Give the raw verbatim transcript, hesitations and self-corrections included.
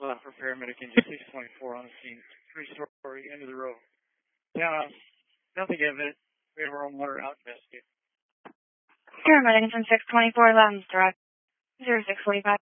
Uh, for paramedic engine six twenty-four on the scene. Three-story, end of the road. Down, nothing evident. We have our own water out investigate. Paramedic engine six twenty-four, Loudon's direct. zero six forty-five.